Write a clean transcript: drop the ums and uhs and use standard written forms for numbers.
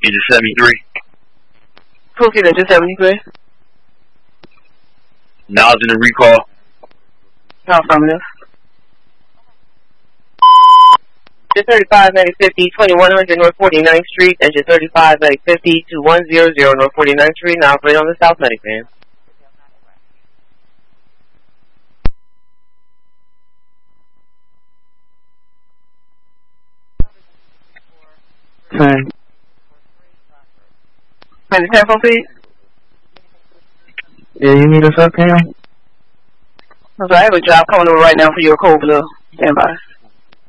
Engine 73. Proceed engine 73. Now it's in the recall. Affirmative. Engine 35, Medic 50, 2100 North 49th Street. Engine 35, Medic 50, 2100 North 49th Street. Now operate on the South Medic van. Fine. Medic 10 proceed. Yeah, you need us up, Cam? I have a job coming over right now for your code blue. Stand by.